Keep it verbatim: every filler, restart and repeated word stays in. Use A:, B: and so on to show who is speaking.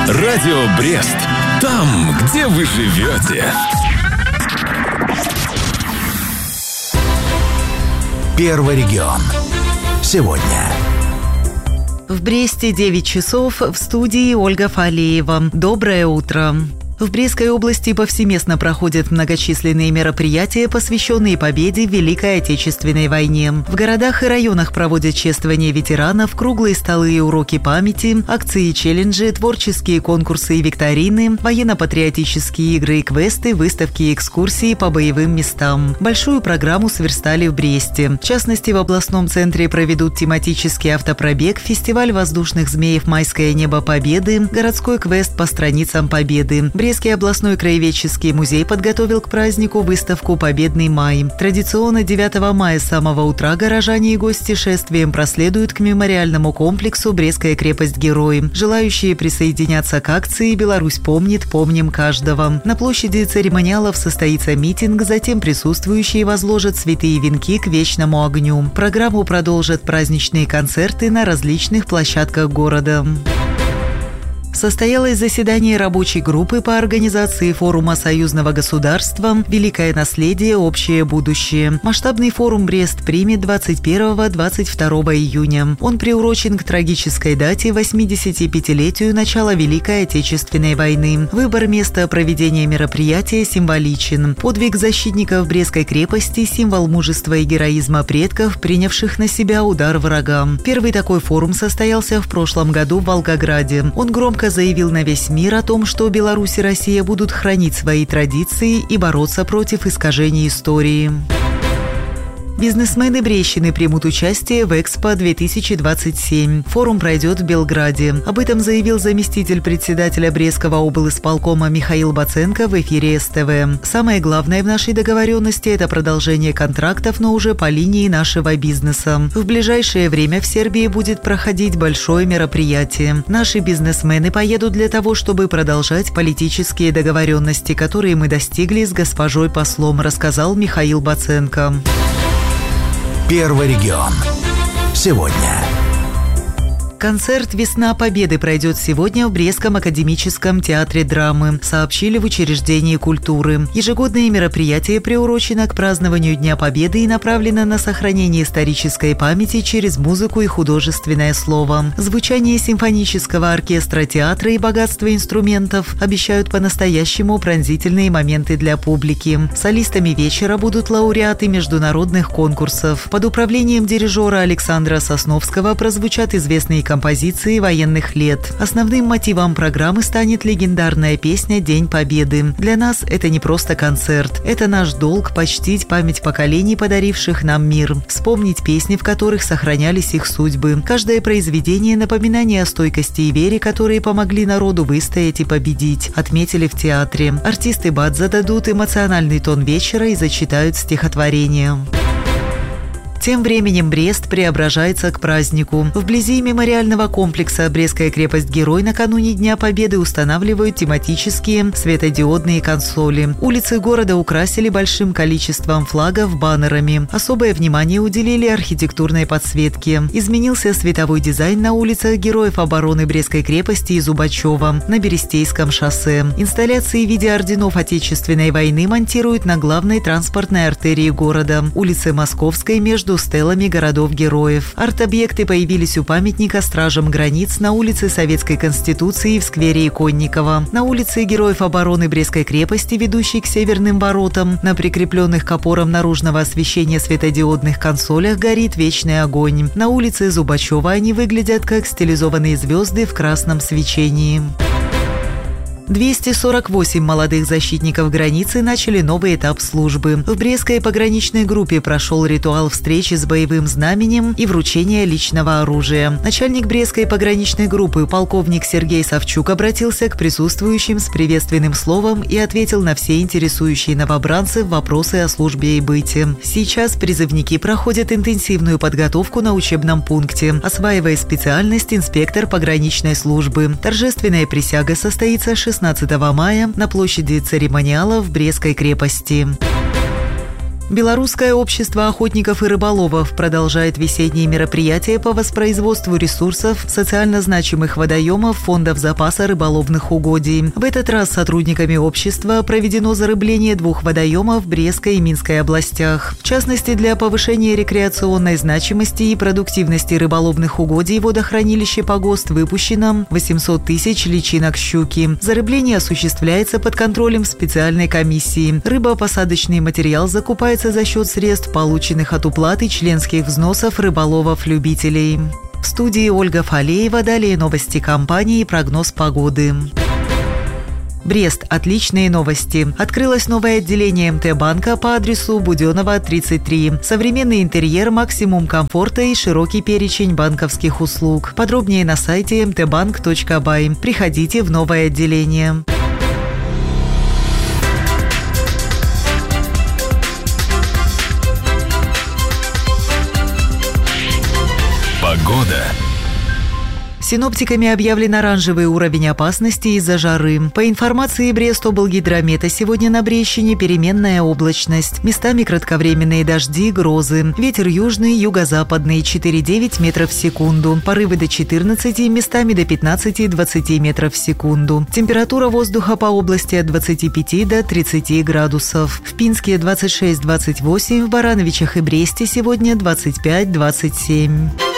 A: Радио Брест. Там, где вы живете.
B: Первый регион. Сегодня.
C: В Бресте девять часов, в студии Ольга Фалеева. Доброе утро. В Брестской области повсеместно проходят многочисленные мероприятия, посвященные победе в Великой Отечественной войне. В городах и районах проводят чествование ветеранов, круглые столы и уроки памяти, акции и челленджи, творческие конкурсы и викторины, военно-патриотические игры и квесты, выставки и экскурсии по боевым местам. Большую программу сверстали в Бресте. В частности, в областном центре проведут тематический автопробег, фестиваль воздушных змеев «Майское небо Победы», городской квест по страницам Победы. Брестский областной краеведческий музей подготовил к празднику выставку «Победный май». Традиционно девятого мая с самого утра горожане и гости шествием проследуют к мемориальному комплексу «Брестская крепость-герой». Желающие присоединяться к акции «Беларусь помнит, помним каждого». На площади церемониалов состоится митинг, затем присутствующие возложат цветы и венки к вечному огню. Программу продолжат праздничные концерты на различных площадках города. Состоялось заседание рабочей группы по организации форума союзного государства «Великое наследие. Общее будущее». Масштабный форум Брест примет двадцать первого — двадцать второго июня. Он приурочен к трагической дате восьмидесятипятилетию начала Великой Отечественной войны. Выбор места проведения мероприятия символичен. Подвиг защитников Брестской крепости – символ мужества и героизма предков, принявших на себя удар врага. Первый такой форум состоялся в прошлом году в Волгограде. Он громко заявил на весь мир о том, что Беларусь и Россия будут хранить свои традиции и бороться против искажений истории. Бизнесмены Брестщины примут участие в Экспо-две тысячи двадцать семь. Форум пройдет в Белграде. Об этом заявил заместитель председателя Брестского облисполкома Михаил Баценко в эфире эс тэ вэ. Самое главное в нашей договоренности – это продолжение контрактов, но уже по линии нашего бизнеса. В ближайшее время в Сербии будет проходить большое мероприятие. Наши бизнесмены поедут для того, чтобы продолжать политические договоренности, которые мы достигли с госпожой послом, рассказал Михаил Баценко.
B: Первый регион. Сегодня.
C: Концерт «Весна Победы» пройдет сегодня в Брестском академическом театре драмы, сообщили в учреждении культуры. Ежегодное мероприятие приурочено к празднованию Дня Победы и направлено на сохранение исторической памяти через музыку и художественное слово. Звучание симфонического оркестра театра и богатство инструментов обещают по-настоящему пронзительные моменты для публики. Солистами вечера будут лауреаты международных конкурсов. Под управлением дирижера Александра Сосновского прозвучат известные композиции военных лет. Основным мотивом программы станет легендарная песня «День Победы». Для нас это не просто концерт. Это наш долг почтить память поколений, подаривших нам мир. Вспомнить песни, в которых сохранялись их судьбы. Каждое произведение – напоминание о стойкости и вере, которые помогли народу выстоять и победить, отметили в театре. Артисты БАД зададут эмоциональный тон вечера и зачитают стихотворение. Тем временем Брест преображается к празднику. Вблизи мемориального комплекса «Брестская крепость-герой» накануне Дня Победы устанавливают тематические светодиодные консоли. Улицы города украсили большим количеством флагов баннерами. Особое внимание уделили архитектурной подсветке. Изменился световой дизайн на улицах Героев обороны Брестской крепости и Зубачева на Берестейском шоссе. Инсталляции в виде орденов Отечественной войны монтируют на главной транспортной артерии города – улице Московской между стелами городов-героев. Арт-объекты появились у памятника стражам границ на улице Советской Конституции и в сквере Иконникова, на улице Героев обороны Брестской крепости, ведущей к северным воротам. На прикрепленных к опорам наружного освещения светодиодных консолях горит вечный огонь. На улице Зубачева они выглядят как стилизованные звезды в красном свечении. двести сорок восемь молодых защитников границы начали новый этап службы. В Брестской пограничной группе прошел ритуал встречи с боевым знаменем и вручения личного оружия. Начальник Брестской пограничной группы полковник Сергей Савчук обратился к присутствующим с приветственным словом и ответил на все интересующие новобранцев вопросы о службе и быте. Сейчас призывники проходят интенсивную подготовку на учебном пункте, осваивая специальность инспектор пограничной службы. Торжественная присяга состоится шестнадцатого мая на площади церемониалов Брестской крепости. Белорусское общество охотников и рыболовов продолжает весенние мероприятия по воспроизводству ресурсов социально значимых водоемов фондов запаса рыболовных угодий. В этот раз сотрудниками общества проведено зарыбление двух водоемов в Брестской и Минской областях. В частности, для повышения рекреационной значимости и продуктивности рыболовных угодий в водохранилище Погост выпущено восемьсот тысяч личинок щуки. Зарыбление осуществляется под контролем специальной комиссии. Рыбопосадочный материал закупается за счет средств, полученных от уплаты членских взносов рыболовов-любителей. В студии Ольга Фалеева. Далее новости компании и прогноз погоды. Брест. Отличные новости. Открылось новое отделение эм тэ банка по адресу Буденова, тридцать три. Современный интерьер, максимум комфорта и широкий перечень банковских услуг. Подробнее на сайте эм тэ банк точка бай. Приходите в новое отделение.
A: Погода.
C: Синоптиками объявлен оранжевый уровень опасности из-за жары. По информации Брестоблгидромета, сегодня на Брестщине переменная облачность. Местами кратковременные дожди, грозы. Ветер южный, юго-западный, четыре-девять метров в секунду. Порывы до четырнадцати, местами до пятнадцати-двадцати метров в секунду. Температура воздуха по области от двадцати пяти до тридцати градусов. В Пинске двадцать шесть - двадцать восемь, в Барановичах и Бресте сегодня двадцать пять - двадцать семь.